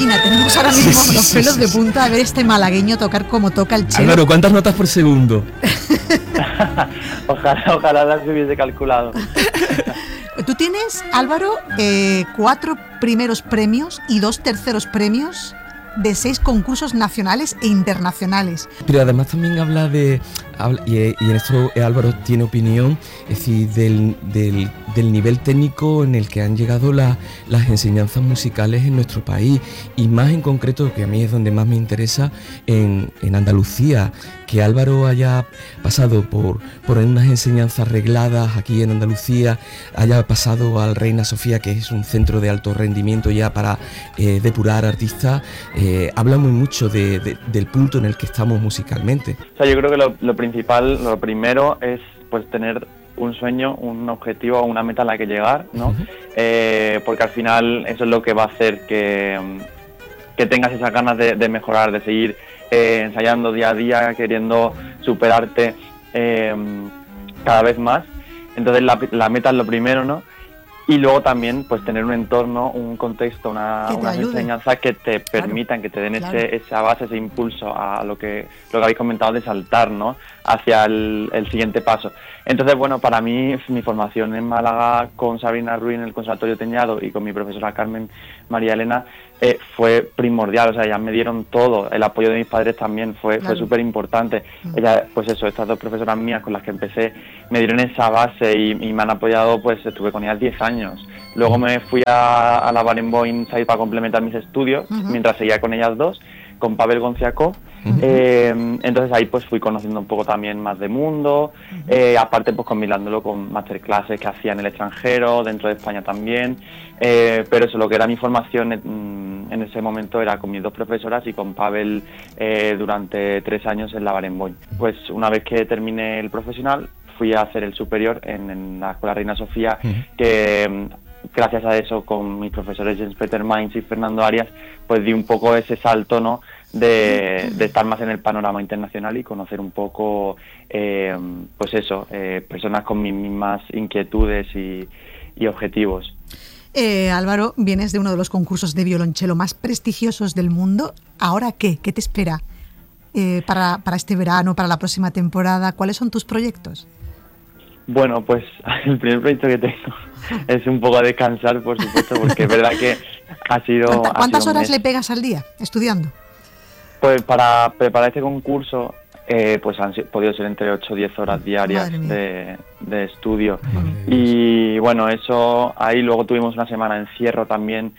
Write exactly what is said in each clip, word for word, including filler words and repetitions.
gallina, tenemos ahora mismo sí, sí, los pelos sí, de punta a ver este malagueño tocar como toca el chelo. Álvaro, ¿cuántas notas por segundo? ojalá, ojalá las hubiese calculado. Tú tienes, Álvaro, eh, cuatro primeros premios y dos terceros premios de seis concursos nacionales e internacionales. Pero además también habla de, habla, y, y en esto Álvaro tiene opinión, es decir, del, del, del nivel técnico en el que han llegado la, las enseñanzas musicales en nuestro país, y más en concreto, que a mí es donde más me interesa, en, en Andalucía, que Álvaro haya pasado por, por unas enseñanzas regladas aquí en Andalucía, haya pasado al Reina Sofía, que es un centro de alto rendimiento ya para eh, depurar artistas, eh, habla muy mucho de, de, del punto en el que estamos musicalmente. O sea, yo creo que lo, lo principal, lo primero es pues tener un sueño, un objetivo, una meta a la que llegar, ¿no? Uh-huh. Eh, porque al final eso es lo que va a hacer que, que tengas esas ganas de, de mejorar, de seguir eh, ensayando día a día, queriendo superarte eh, cada vez más. Entonces la, la meta es lo primero, ¿no? Y luego también pues tener un entorno, un contexto, una, unas enseñanzas que te permitan, claro, que te den claro. ese, esa base, ese impulso a lo que lo que habéis comentado de saltar, ¿no? Hacia el, el siguiente paso. Entonces, bueno, para mí mi formación en Málaga con Sabrina Ruiz en el Conservatorio Teñado y con mi profesora Carmen María Elena eh, fue primordial. O sea, ellas me dieron todo, el apoyo de mis padres también fue, claro. fue súper importante. Uh-huh. Ellas, pues eso, estas dos profesoras mías con las que empecé me dieron esa base y, y me han apoyado, pues estuve con ellas diez años. Luego me fui a, a la Barenboim para complementar mis estudios, uh-huh. mientras seguía con ellas dos, con Pavel Gonciakov. Uh-huh. Eh, entonces ahí pues fui conociendo un poco también más de mundo, uh-huh. eh, aparte pues combinándolo con masterclasses que hacía en el extranjero, dentro de España también, eh, pero eso, lo que era mi formación en, en ese momento era con mis dos profesoras y con Pavel eh, durante tres años en la Barenboim. Pues una vez que terminé el profesional fui a hacer el superior en, en la Escuela Reina Sofía, uh-huh. que gracias a eso con mis profesores Jens Peter Mainz y Fernando Arias pues di un poco ese salto, ¿no? De, de estar más en el panorama internacional y conocer un poco, eh, pues eso, eh, personas con mis mismas inquietudes y, y objetivos. Eh, Álvaro, vienes de uno de los concursos de violonchelo más prestigiosos del mundo. ¿Ahora qué? ¿Qué te espera eh, para, para este verano, para la próxima temporada? ¿Cuáles son tus proyectos? Bueno, pues el primer proyecto que tengo es un poco descansar, por supuesto, porque es verdad que ha sido... ¿Cuánta, ¿Cuántas ha sido horas le pegas al día estudiando? Pues para preparar este concurso, eh, pues han podido ser entre ocho o diez horas diarias de, de estudio. Y bueno, eso, ahí luego tuvimos una semana de encierro también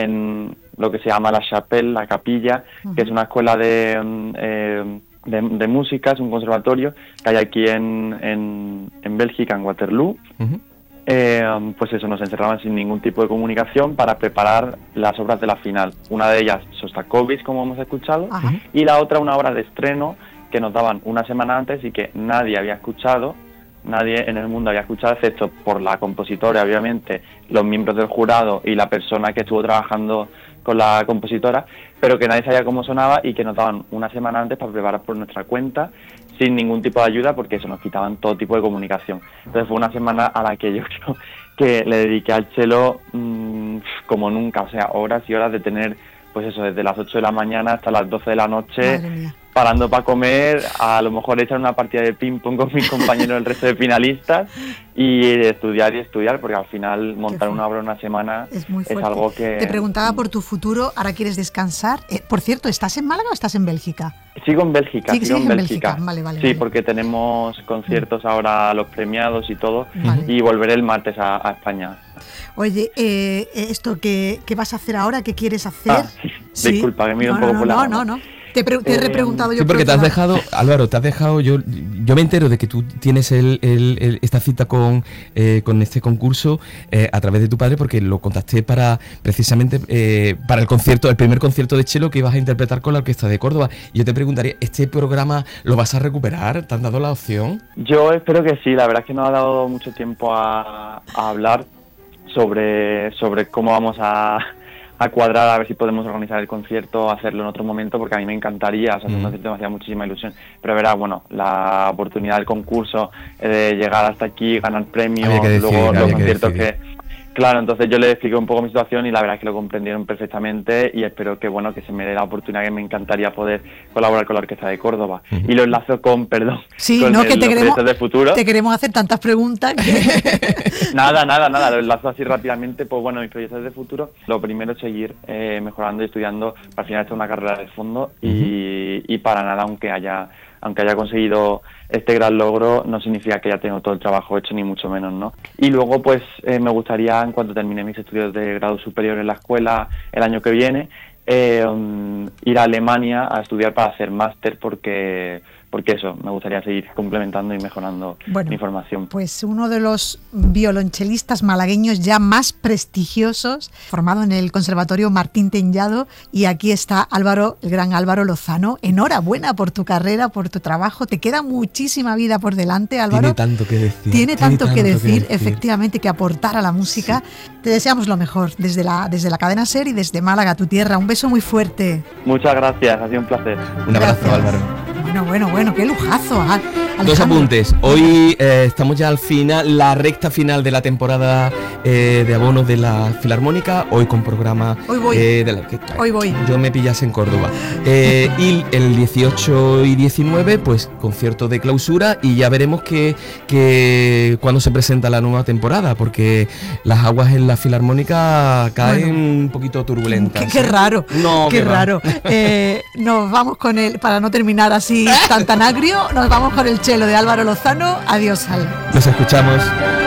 en lo que se llama La Chapelle, la capilla, uh-huh. que es una escuela de, eh, de, de música, es un conservatorio que hay aquí en, en, en Bélgica, en Waterloo. Uh-huh. Eh, pues eso, nos encerraban sin ningún tipo de comunicación para preparar las obras de la final. Una de ellas, Sostakovich, como hemos escuchado, ajá. y la otra una obra de estreno que nos daban una semana antes y que nadie había escuchado, nadie en el mundo había escuchado, excepto por la compositora, obviamente, los miembros del jurado y la persona que estuvo trabajando con la compositora, pero que nadie sabía cómo sonaba y que nos daban una semana antes para preparar por nuestra cuenta, sin ningún tipo de ayuda, porque eso, nos quitaban todo tipo de comunicación. Entonces fue una semana a la que yo creo que le dediqué al cello mmm, como nunca, o sea, horas y horas de tener, pues eso, desde las ocho de la mañana hasta las doce de la noche, parando para comer, a lo mejor echar una partida de ping pong con mis compañeros, el resto de finalistas, y estudiar y estudiar, porque al final montar una obra en una semana es, muy es algo que... Te preguntaba por tu futuro, ahora quieres descansar. Eh, por cierto, ¿estás en Málaga o estás en Bélgica? Sigo en Bélgica, sí, sigo en Bélgica. Bélgica. Vale, vale, sí, vale. porque tenemos conciertos ahora, los premiados y todo, vale. y volveré el martes a, a España. Oye, eh, esto que, ¿qué vas a hacer ahora? ¿Qué quieres hacer? Ah, ¿Sí? Disculpa, que me he ido no, un poco no, por la no, mano. no, no. Te, pre- te he repreguntado eh, yo. Sí, porque te has dejado, Álvaro, te has dejado, yo yo me entero de que tú tienes el, el, el, esta cita con, eh, con este concurso eh, a través de tu padre, porque lo contacté para, precisamente, eh, para el concierto, el primer concierto de cello que ibas a interpretar con la Orquesta de Córdoba. Y yo te preguntaría, ¿este programa lo vas a recuperar? ¿Te han dado la opción? Yo espero que sí, la verdad es que no ha dado mucho tiempo a, a hablar sobre, sobre cómo vamos a... a cuadrar, a ver si podemos organizar el concierto, hacerlo en otro momento, porque a mí me encantaría, o sea, mm. un concierto me hacía muchísima ilusión, pero verá, bueno, la oportunidad del concurso, eh, de llegar hasta aquí, ganar premios, decir, luego los conciertos que, que, Claro, entonces yo les expliqué un poco mi situación y la verdad es que lo comprendieron perfectamente y espero que bueno que se me dé la oportunidad, que me encantaría poder colaborar con la Orquesta de Córdoba. Uh-huh. Y lo enlazo con, perdón, sí, con no, el, que te los queremos, proyectos de futuro. Te queremos hacer tantas preguntas que... Nada, nada, nada, lo enlazo así rápidamente. Pues bueno, mis proyectos de futuro, lo primero es seguir eh, mejorando y estudiando para al final esta es una carrera de fondo y, uh-huh. y para nada, aunque haya... aunque haya conseguido este gran logro, no significa que ya tengo todo el trabajo hecho, ni mucho menos, ¿no? Y luego, pues, eh, me gustaría, en cuanto termine mis estudios de grado superior en la escuela el año que viene, eh, um, ir a Alemania a estudiar para hacer máster, porque... porque eso, me gustaría seguir complementando y mejorando bueno, mi formación. Pues uno de los violonchelistas malagueños ya más prestigiosos, formado en el Conservatorio Martín Tellado, y aquí está Álvaro, el gran Álvaro Lozano. Enhorabuena por tu carrera, por tu trabajo, te queda muchísima vida por delante, Álvaro. Tiene tanto que decir. Tiene tanto, Tiene que, tanto decir, que decir, efectivamente, que aportar a la música. Sí. Te deseamos lo mejor desde la, desde la cadena SER y desde Málaga, tu tierra. Un beso muy fuerte. Muchas gracias, ha sido un placer. Un abrazo, gracias. Álvaro. Bueno, bueno, bueno, qué lujazo. Alejandro. Dos apuntes. Hoy eh, estamos ya al final, la recta final de la temporada eh, de abonos de la Filarmónica. Hoy con programa. Hoy voy. Eh, de la, que, hoy voy. Yo me pillas en Córdoba. Eh, y el dieciocho y diecinueve, pues concierto de clausura. Y ya veremos que, que cuando se presenta la nueva temporada, porque las aguas en la Filarmónica caen bueno, un poquito turbulentas. Qué, qué raro. No, qué raro. Eh, nos vamos con el, para no terminar así tan tan agrio, nos vamos con el cello de Álvaro Lozano. Adiós, Al. Nos escuchamos.